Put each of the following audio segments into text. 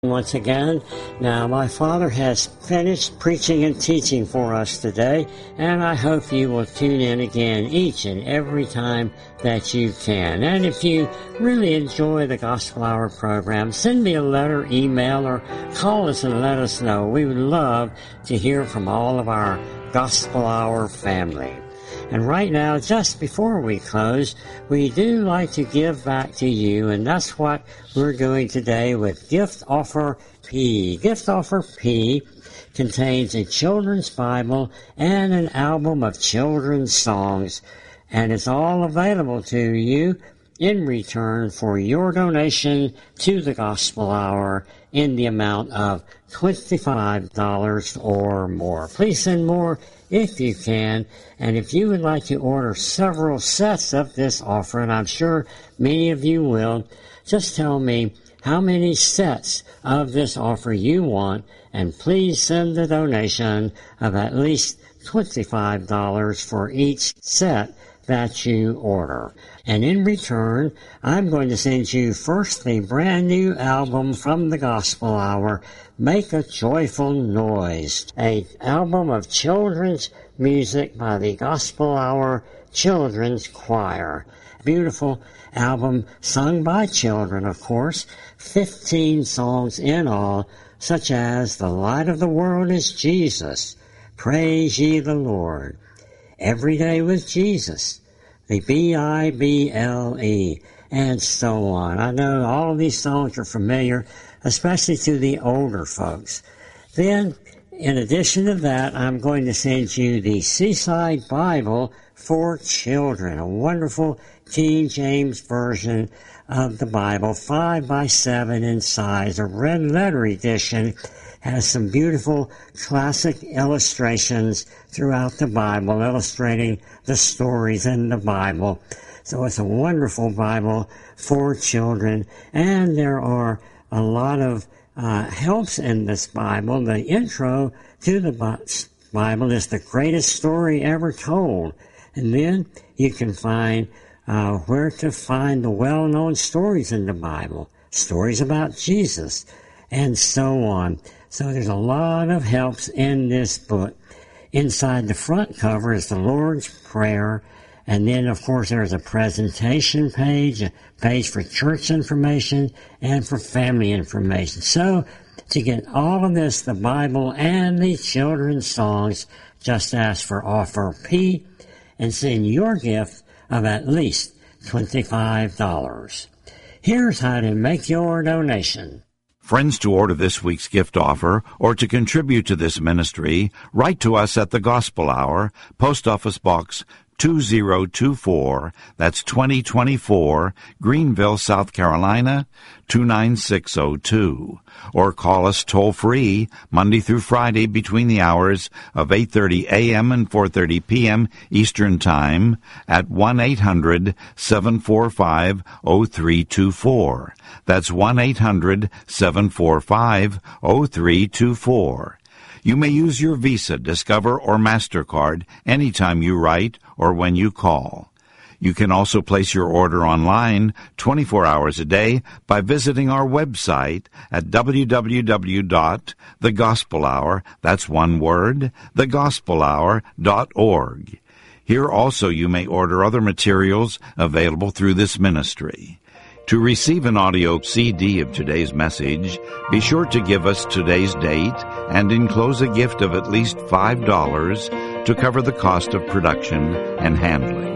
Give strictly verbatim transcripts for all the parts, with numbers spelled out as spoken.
Once again. Now, my Father has finished preaching and teaching for us today, and I hope you will tune in again each and every time that you can. And if you really enjoy the Gospel Hour program, send me a letter, email, or call us and let us know. We would love to hear from all of our Gospel Hour family. And right now, just before we close, we do like to give back to you, and that's what we're doing today with Gift Offer P. Gift Offer P contains a children's Bible and an album of children's songs, and it's all available to you in return for your donation to the Gospel Hour in the amount of twenty-five dollars or more. Please send more if you can, and if you would like to order several sets of this offer, and I'm sure many of you will, just tell me how many sets of this offer you want, and please send a donation of at least twenty-five dollars for each set that you order. And in return, I'm going to send you first the brand new album from the Gospel Hour, Make a Joyful Noise, an album of children's music by the Gospel Hour Children's Choir. Beautiful album sung by children, of course, fifteen songs in all, such as The Light of the World is Jesus, Praise Ye the Lord, Every Day with Jesus, the B I B L E, and so on. I know all of these songs are familiar, especially to the older folks. Then, in addition to that, I'm going to send you the Seaside Bible for Children, a wonderful King James version of the Bible, five by seven in size, a red letter edition. Has some beautiful classic illustrations throughout the Bible, illustrating the stories in the Bible. So it's a wonderful Bible for children, and there are a lot of uh, helps in this Bible. The intro to the Bible is the greatest story ever told, and then you can find uh, where to find the well-known stories in the Bible, stories about Jesus, and so on. So there's a lot of helps in this book. Inside the front cover is the Lord's Prayer, and then, of course, there's a presentation page, a page for church information, and for family information. So, to get all of this, the Bible and the children's songs, just ask for Offer P and send your gift of at least twenty-five dollars. Here's how to make your donation. Friends, to order this week's gift offer or to contribute to this ministry, write to us at the Gospel Hour, Post Office Box two zero two four, that's twenty twenty-four, Greenville, South Carolina, two nine six zero two. Or call us toll-free Monday through Friday between the hours of eight thirty a.m. and four thirty p.m. Eastern Time at one eight hundred seven four five zero three two four. That's one eight hundred seven four five zero three two four. You may use your Visa, Discover, or MasterCard anytime you write or when you call. You can also place your order online twenty-four hours a day by visiting our website at w w w dot the gospel hour, that's one word, the gospel hour dot org. Here also you may order other materials available through this ministry. To receive an audio C D of today's message, be sure to give us today's date and enclose a gift of at least five dollars to cover the cost of production and handling.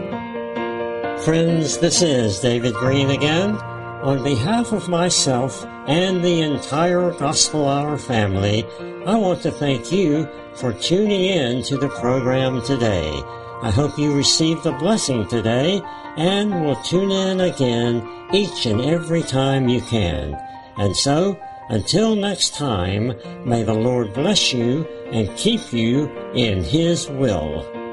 Friends, this is David Green again. On behalf of myself and the entire Gospel Hour family, I want to thank you for tuning in to the program today. I hope you received a blessing today and will tune in again each and every time you can. And so, until next time, may the Lord bless you and keep you in His will.